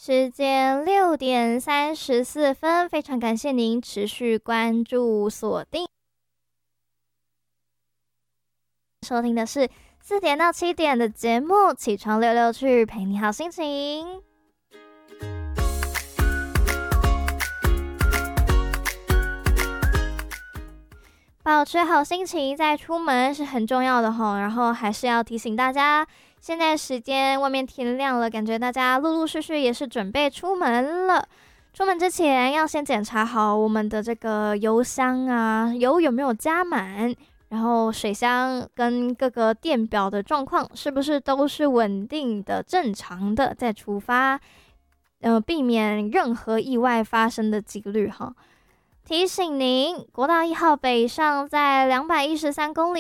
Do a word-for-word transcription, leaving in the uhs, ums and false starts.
时间六点三十四分，非常感谢您持续关注锁定收听的是四点到七点的节目，起床溜溜去，陪你好心情。保持好心情再出门是很重要的吼，然后还是要提醒大家，现在时间外面天亮了，感觉大家陆陆续续也是准备出门了。出门之前要先检查好我们的这个油箱啊，油有没有加满，然后水箱跟各个电表的状况是不是都是稳定的、正常的，再出发，呃，避免任何意外发生的几率哈。提醒您，国道一号北上在两百一十三公里